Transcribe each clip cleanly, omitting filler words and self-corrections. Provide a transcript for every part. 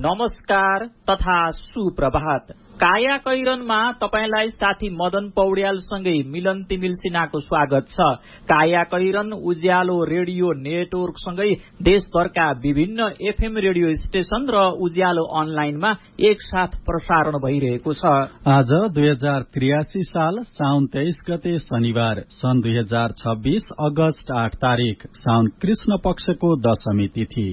नमस्कार तथा सुप्रभात। काया कैरनमा तपाईलाई साथी मदन पौड्यालसँगै मिलन तिमिल सिन्हाको स्वागत छ। काया कैरन उज्यालो रेडियो नेटवर्कसँगै देशभरका विभिन्न एफएम रेडियो स्टेशन र उज्यालो अनलाइनमा एकसाथ प्रसारण भइरहेको छ। आज 2083 साल साउन 23 गते शनिबार सन् 2026 अगस्त 8 तारिक साउन कृष्ण पक्षको दशमी तिथि।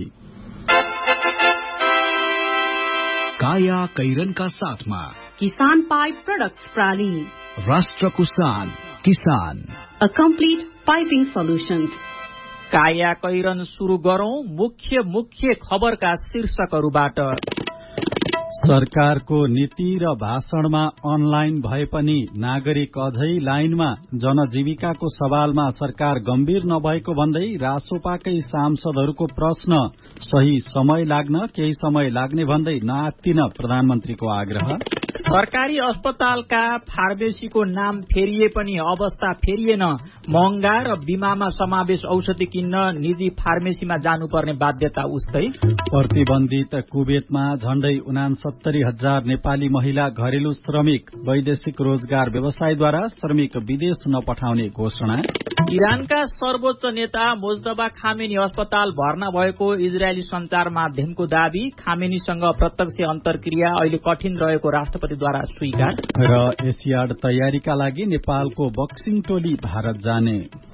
काया कैरनका साथमा किसान पाइप प्रोडक्ट्स प्राली, राष्ट्रको शान किसान, अ कम्प्लिट पाइपिङ सोल्युशन्स। काया कैरन सुरु गरौं मुख्य खबरका शीर्षकहरूबाट। सरकारको नीति र भाषणमा अनलाइन भए पनि नागरिक अझै लाइनमा। जनजीविकाको सवालमा सरकार गम्भीर नभएको भन्दै रासोपाकै सांसदहरूको प्रश्न। सही समय लाग्न केही समय लाग्ने भन्दै नआत्तिन प्रधानमन्त्रीको आग्रह। सरकारी अस्पतालका फार्मेसीको नाम फेरिए पनि अवस्था फेरिएन। महँगा र बीमामा समावेश औषधि किन्न निजी फार्मेसीमा जानुपर्ने बाध्यता उस्तै। प्रतिबन्धित कुवेतमा झण्डै 69,000 नेपाली महिला घरेलु श्रमिक। वैदेशिक रोजगार व्यवसायद्वारा श्रमिक विदेश नपठाउने घोषणा। इरानका सर्वोच्च नेता मोज्तबा खामेनी अस्पताल भर्ना भएको इजरायली सञ्चार माध्यमको दावी। खामेनीसँग प्रत्यक्ष अन्तर्क्रिया अहिले कठिन रहेको राष्ट्रपतिद्वारा स्वीकार। र एसियाड तयारीका लागि नेपालको बक्सिङ टोली भारत जाने।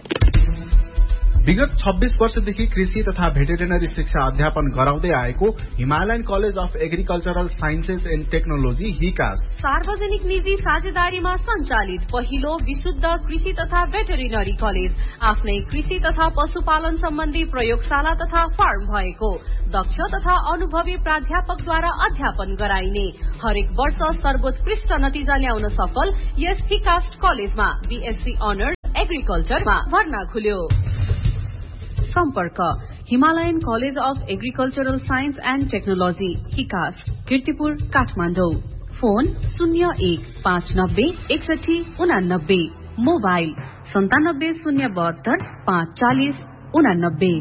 विगत 26 वर्षदेखि कृषि तथा भेटेरिनरी शिक्षा अध्यापन गराउँदै आएको Himalayan college of agricultural sciences and technology हिकास सार्वजनिक निजी साझेदारीमा सञ्चालित पहिलो विशुद्ध कृषि तथा भेटेरिनरी कलेज। आफ्नै कृषि तथा पशुपालन सम्बन्धी प्रयोगशाला तथा फार्म भएको, दक्ष तथा अनुभवी प्राध्यापकद्वारा अध्यापन गराइने, हरेक वर्ष सर्वोत्कृष्ट नतिजा ल्याउन सफल यस हिकास कलेजमा बीएससी अनर्स एग्रिकल्चरमा भर्ना खुल्यो। सम्पर्क Himalayan college of agricultural science and technology हिकास, Kirtipur, Kathmandu. Phone 01-590 6189, mobile 97 072 540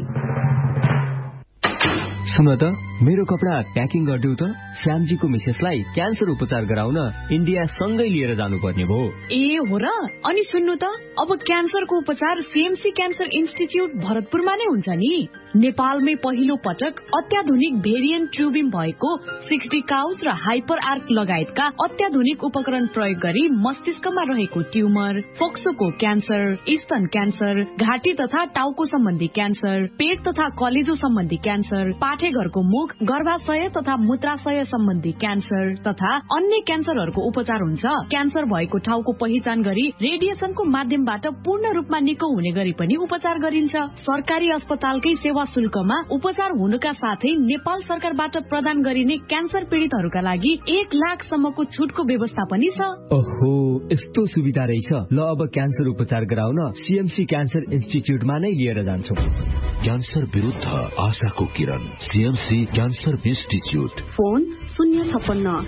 89। सुन त, मेरो कपडा प्याकिङ गरिदेऊ त। श्यामजीको मिसेसलाई क्यान्सर उपचार गराउन इन्डिया सँगै लिएर जानुपर्ने भयो। ए हो र? अनि सुन्नु त, अब क्यान्सरको उपचार सीएमसी क्यान्सर इन्स्टिच्युट भरतपुरमा नै हुन्छ नि। नेपालमै पहिलो पटक अत्याधुनिक भेरिएन्ट ट्युबिम भएको 60 काउस र हाइपर आर्क लगायतका अत्याधुनिक उपकरण प्रयोग गरी मस्तिष्कमा रहेको ट्युमर, फोक्सोको क्यान्सर, स्तन क्यान्सर, घाँटी तथा टाउको सम्बन्धी क्यान्सर, पेट तथा कलेजो सम्बन्धी क्यान्सर, पाठेघरको मुख, गर्भाशय तथा मूत्राशय सम्बन्धी क्यान्सर तथा अन्य क्यान्सरहरूको उपचार हुन्छ। क्यान्सर भएको ठाउँको पहिचान गरी रेडिएसनको माध्यमबाट पूर्ण रूपमा निको हुने गरी पनि उपचार गरिन्छ। सरकारी अस्पतालकै सेवा शुल्कमा उपचार हुनुका साथै नेपाल सरकारबाट प्रदान गरिने क्यान्सर पीडितहरूका लागि 1 लाखसम्मको छुटको व्यवस्था पनि छ। ओहो, यस्तो सुविधा रहेछ। ल, अब क्यान्सर उपचार गराउन सीएमसी क्यान्सर इन्स्टिच्युटमा नै लिएर जान्छु। क्यान्सर विरुद्ध आशाको किरण, सीएमसी क्यान्सर इन्स्टिच्युट। फोन 056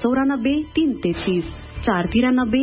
494 333 493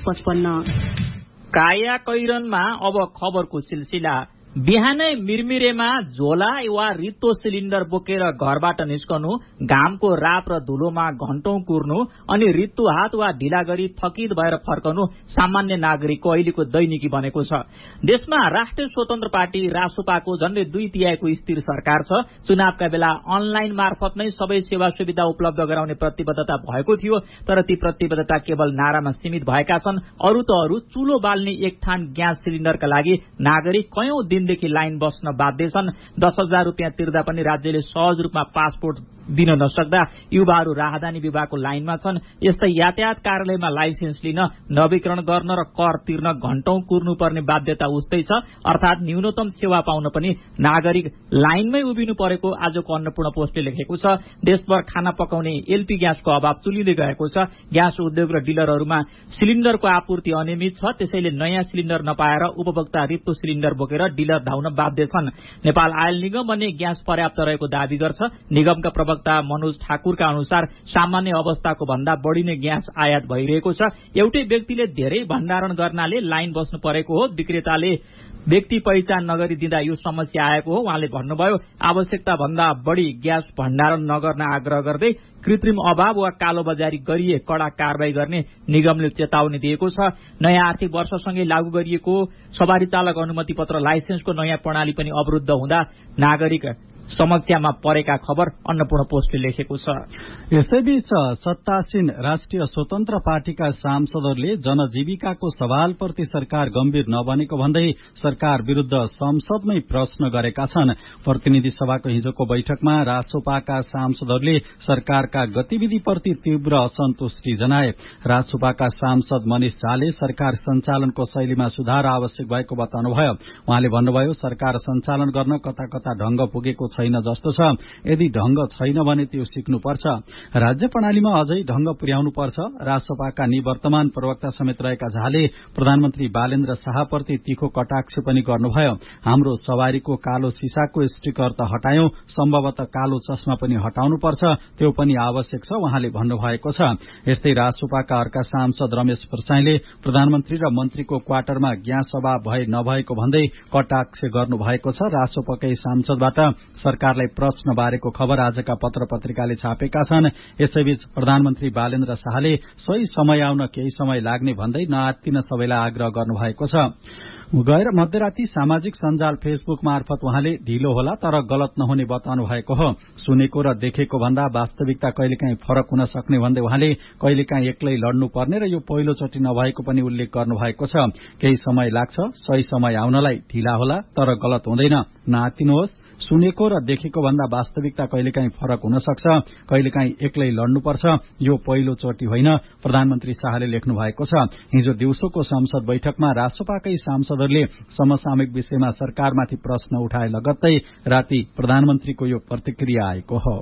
555। काया कैरनमा अब खबरको सिलसिला। बिहानै मिरमिरेमा झोला वा रित्तो सिलिन्डर बोकेर घरबाट निस्कनु, घामको राप र धुलोमा घण्टौं कुर्नु अनि रित्तो हात वा ढिला गरी थकित भएर फर्कनु सामान्य नागरिकको अहिलेको दैनिकी बनेको छ। देशमा राष्ट्रिय स्वतन्त्र पार्टी रासोपाको झण्डै 2/3 स्थिर सरकार छ। चुनावका बेला अनलाइन मार्फत नै सबै सेवा सुविधा उपलब्ध गराउने प्रतिबद्धता भएको थियो, तर ती प्रतिबद्धता केवल नारामा सीमित भएका छन्। अरू त अरू, चुलो बाल्ने एक थान ग्यास सिलिन्डरका लागि नागरिक कयौं दिनदेखि लाइन बस्न बाध्य छन्। 10,000 रुपियाँ तिर्दा पनि राज्यले सहज रूपमा पासपोर्ट दिन नसक्दा युवाहरू राहदानी विभागको लाइनमा छन्। यस्तै यातायात कार्यालयमा लाइसेन्स लिन, नवीकरण गर्न र कर तिर्न घण्टौं कुर्नुपर्ने बाध्यता उस्तै छ। अर्थात न्यूनतम सेवा पाउन पनि नागरिक लाइनमै उभिनु परेको आजको अन्नपूर्ण पोस्टले लेखेको छ। देशभर खाना पकाउने एलपी ग्यासको अभाव चुलिँदै गएको छ। ग्यास उद्योग र डिलरहरूमा सिलिन्डरको आपूर्ति अनियमित छ। त्यसैले नयाँ सिलिन्डर नपाएर उपभोक्ता रित्तो सिलिन्डर बोकेर डिलर धाउन बाध्य छन्। नेपाल आयल निगम भने ग्यास पर्याप्त रहेको दावी गर्छ। निगमका प्रवक्ता मनोज ठाकुरका अनुसार सामान्य अवस्थाको भन्दा बढ़ी नै ग्यास आयात भइरहेको छ। एउटै व्यक्तिले धेरै भण्डारण गर्नाले लाइन बस्नु परेको हो। विक्रेताले व्यक्ति पहिचान नगरी दिँदा यो समस्या आएको हो। उहाँले भन्नुभयो, आवश्यकता भन्दा बढी ग्यास भण्डारण नगर्न आग्रह गर्दै कृत्रिम अभाव वा कालोबजारी गरिए कड़ा कारबाही गर्ने निगमले चेतावनी दिएको छ। नयाँ आर्थिक वर्षसँगै लागू गरिएको सवारी चालक अनुमति पत्र लाइसेन्सको नयाँ प्रणाली पनि अवरुद्ध हुँदा नागरिक समस्यामा परेका खबर अन्नपूर्ण पोस्टले लेखेको छ। यसैबीच सत्तासीन राष्ट्रिय स्वतन्त्र पार्टीका सांसदहरूले जनजीविकाको सवालप्रति सरकार गम्भीर नबनेको भन्दै सरकार विरूद्ध संसदमै प्रश्न गरेका छन्। प्रतिनिधि सभाको हिजोको बैठकमा रासोपाका सांसदहरूले सरकारका गतिविधिप्रति तीव्र असन्तुष्टि जनाए। रासोपाका सांसद मनिष झाले सरकार सञ्चालनको शैलीमा सुधार आवश्यक भएको बताउनुभयो। उहाँले भन्नुभयो, सरकार सञ्चालन गर्न कता कता ढंग पुगेको छैन जस्तो छ। यदि ढंग छैन भने त्यो सिक्नुपर्छ। राज्य प्रणालीमा अझै ढंग पुर्याउनुपर्छ। रासोपाका निवर्तमान प्रवक्ता समेत रहेका झाले प्रधानमन्त्री बालेन्द्र शाहप्रति तीखो कटाक्ष पनि गर्नुभयो। हाम्रो सवारीको कालो सिसाको स्टिकर त हटायौं, सम्भवतः कालो चस्मा पनि हटाउनुपर्छ, त्यो पनि आवश्यक छ उहाँले भन्नुभएको छ। यस्तै रासोपाका अर्का सांसद रमेश प्रसाईले प्रधानमन्त्री र मन्त्रीको क्वार्टरमा ग्यास अभाव भए नभएको भन्दै कटाक्ष गर्नुभएको छ। रासोपाकै सांसदबाट सरकारलाई प्रश्न बारेको खबर आजका पत्र पत्रिकाले छापेका छन्। यसैबीच प्रधानमन्त्री बालेन्द्र शाहले सही समय आउन केही समय लाग्ने भन्दै नआत्तिन सबैलाई आग्रह गर्नुभएको छ। गएर मध्यराती सामाजिक सञ्जाल फेसबुक मार्फत उहाँले ढिलो होला तर गलत नहुने बताउनु भएको हो। सुनेको र देखेको भन्दा वास्तविकता कहिलेकाहीँ फरक हुन सक्ने भन्दै उहाँले कहिलेकाहीँ एक्लै लड्नुपर्ने र यो पहिलोचोटि नभएको पनि उल्लेख गर्नुभएको छ। केही समय लाग्छ, सही समय आउनलाई ढिला होला तर गलत हुँदैन, नआत्तिनुहोस्। सुनेको र देखेको भन्दा वास्तविकता कहिलेकाहीँ फरक हुन सक्छ, कहिलेकाहीँ एक्लै लड्नुपर्छ, यो पहिलोचोटि होइन, प्रधानमन्त्री शाहले लेख्नु भएको छ। हिजो दिउँसोको संसद बैठकमा रासोपाकै सांसदहरूले समसामयिक विषयमा सरकारमाथि प्रश्न उठाए लगत्तै राति प्रधानमन्त्रीको यो प्रतिक्रिया आएको हो।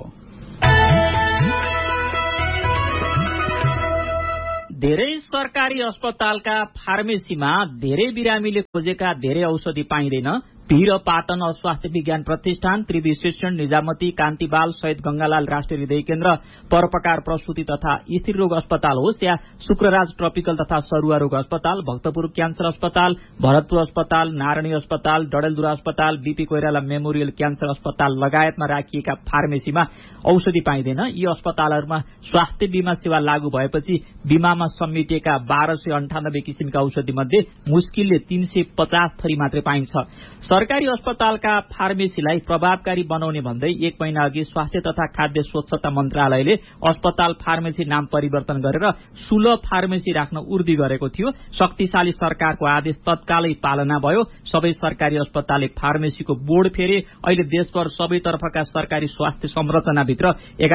धेरै सरकारी अस्पतालका फार्मेसीमा धेरै बिरामीले खोजेका धेरै औषधि पाइँदैन। पीर पाटन स्वास्थ्य विज्ञान प्रतिष्ठान, त्रिवी शिक्षण, निजामती, कान्तिबाल, शहीद गंगालाल राष्ट्रिय हृदय केन्द्र, परपकार प्रसूति तथा स्त्री रोग अस्पताल होस् या शुक्रराज ट्रपिकल तथा सरुवा रोग अस्पताल, भक्तपुर क्यान्सर अस्पताल, भरतपुर अस्पताल, नारायणी अस्पताल, डडेलधुरा अस्पताल, बीपी कोइराला मेमोरियल क्यान्सर अस्पताल लगायतमा राखिएका फार्मेसीमा औषधि पाइँदैन। यी अस्पतालहरूमा स्वास्थ्य बीमा सेवा लागू भएपछि बीमामा समेटिएका 1298 किसिमका औषधि मध्ये मुस्किलले 350 थरी मात्रै पाइन्छ। सरकारी अस्पतालका फार्मेसीलाई प्रभावकारी बनाउने भन्दै 1 महिना अघि स्वास्थ्य तथा खाद्य स्वच्छता मन्त्रालयले अस्पताल फार्मेसी नाम परिवर्तन गरेर सुलभ फार्मेसी राख्न उर्दी गरेको थियो। शक्तिशाली सरकारको आदेश तत्कालै पालना भयो। सबै सरकारी अस्पतालले फार्मेसीको बोर्ड फेरे। अहिले देशभर सबैतर्फका सरकारी स्वास्थ्य संरचनाभित्र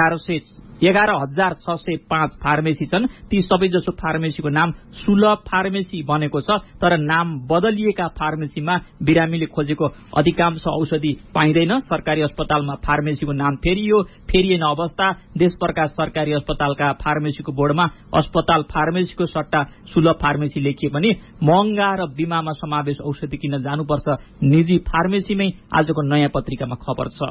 11,605 फार्मेसी छन्। ती सबैजसो फार्मेसीको नाम सुलभ फार्मेसी बनेको छ, तर नाम बदलिएका फार्मेसीमा बिरामीले खोजेको अधिकांश औषधि पाइँदैन। सरकारी अस्पतालमा फार्मेसीको नाम फेरिएन अवस्था। देशभरका सरकारी अस्पतालका फार्मेसीको बोर्डमा अस्पताल फार्मेसीको सट्टा सुलभ फार्मेसी लेखिए पनि महँगा र बीमामा समावेश औषधि किन्न जानुपर्छ निजी फार्मेसीमै आजको नयाँ पत्रिकामा खबर छ।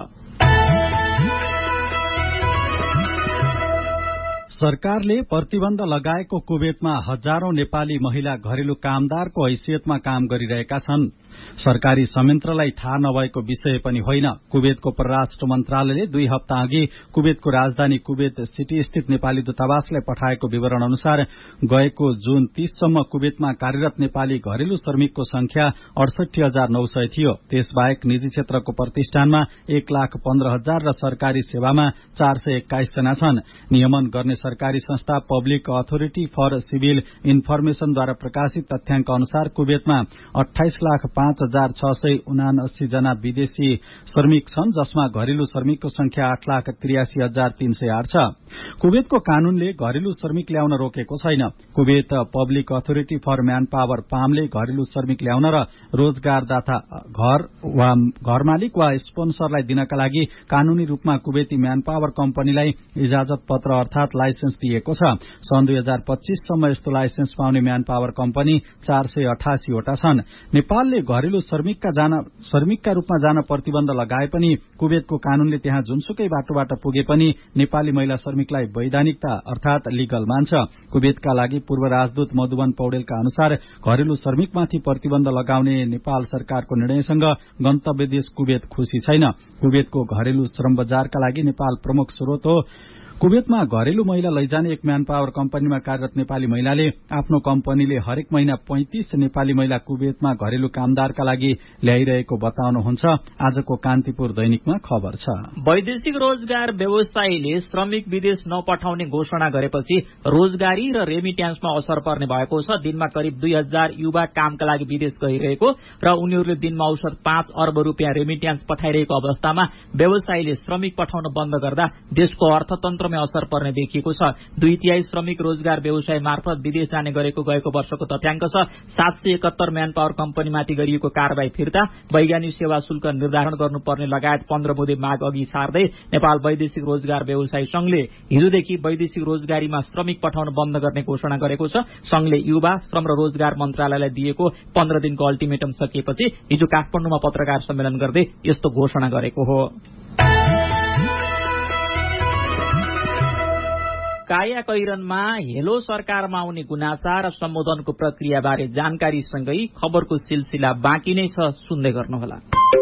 सरकारले प्रतिबन्ध लगाएको कुवेतमा हजारौं नेपाली महिला घरेलु कामदारको हैसियतमा काम गरिरहेका छन्। सरकारी संयन्त्रलाई थाहा नभएको विषय पनि होइन। कुवेतको परराष्ट्र मन्त्रालयले 2 हप्ता अघि कुवेतको राजधानी कुवेत सिटी स्थित नेपाली दूतावासलाई पठाएको विवरण अनुसार गएको जुन 30 सम्म कुवेतमा कार्यरत नेपाली घरेलु श्रमिकको संख्या 68,900 थियो। त्यसबाहेक निजी क्षेत्रको प्रतिष्ठानमा 1,15,000 र सरकारी सेवामा 421 जना छन्। नियमन गर्ने सरकारी संस्था पब्लिक अथोरिटी फर सिभिल इन्फर्मेशनद्वारा प्रकाशित तथ्याङ्क अनुसार कुवेतमा 28,05,679 जना विदेशी श्रमिक छन्, जसमा घरेलु श्रमिकको संख्या 8,83,308 छ। कुवेतको कानूनले घरेलु श्रमिक ल्याउन रोकेको छैन। Kuwait public authority for man power पामले घरेलु श्रमिक ल्याउन र रोजगारदाता घर मालिक वा स्पोन्सरलाई दिनका लागि कानूनी रूपमा कुवेती म्यान पावर कम्पनीलाई इजाजत पत्र अर्थात लाइसेन्स दिएको छ। सन् 2025 सम्म यस्तो लाइसेन्स पाउने म्यान पावर कम्पनी 488 वटा छन्। नेपालले घरेलु श्रमिकका रूपमा जान प्रतिबन्ध लगाए पनि कुवेतको कानूनले त्यहाँ जुनसुकै बाटोबाट पुगे पनि नेपाली महिला श्रमिकलाई वैधानिकता अर्थात लिगल मान्छ। कुवेतका लागि पूर्व राजदूत मधुबन पौडेलका अनुसार घरेलु श्रमिकमाथि प्रतिबन्ध लगाउने नेपाल सरकारको निर्णयसँग गन्तव्य देश कुवेत खुशी छैन। कुवेतको घरेलु श्रम बजारका लागि नेपाल प्रमुख स्रोत हो। कुवेतमा घरेलु महिला लैजाने एक म्यान पावर कम्पनीमा कार्यरत नेपाली महिलाले आफ्नो कम्पनीले हरेक महिना 35 नेपाली महिला कुवेतमा घरेलु कामदारका लागि ल्याइरहेको बताउनुहुन्छ। आजको कान्तिपुर दैनिकमा खबर छ। वैदेशिक रोजगार व्यवसायीले श्रमिक विदेश नपठाउने घोषणा गरेपछि रोजगारी र रेमिट्यान्समा असर पर्ने भएको छ। दिनमा करिब 2000 युवा कामका लागि विदेश गइरहेको र उनीहरूले दिनमा औसत 5 अर्ब रुपियाँ रेमिट्यान्स पठाइरहेको अवस्थामा व्यवसायीले श्रमिक पठाउन बन्द गर्दा देशको अर्थतन्त्र असर पर्ने देखिएको छ। 2/3 श्रमिक रोजगार व्यवसाय मार्फत विदेश जाने गरेको गएको वर्षको तथ्याङ्क छ। 771 म्यान पावर कम्पनीमाथि गरिएको कारबाही फिर्ता, वैज्ञानिक सेवा शुल्क निर्धारण गर्नुपर्ने लगायत 15 बुँदे माग अघि सार्दै नेपाल वैदेशिक रोजगार व्यवसायी संघले हिजोदेखि वैदेशिक रोजगारीमा श्रमिक पठाउन बन्द गर्ने घोषणा गरेको छ। संघले युवा श्रम र रोजगार मन्त्रालयलाई दिएको 15 दिनको अल्टिमेटम सकिएपछि हिजो काठमाडौँमा पत्रकार सम्मेलन गर्दै यस्तो घोषणा गरेको हो। काया कैरनमा हेलो सरकारमा आउने गुनासा र सम्बोधनको प्रक्रियाबारे जानकारीसँगै खबरको सिलसिला बाँकी नै छ, सुन्दै गर्नुहोला।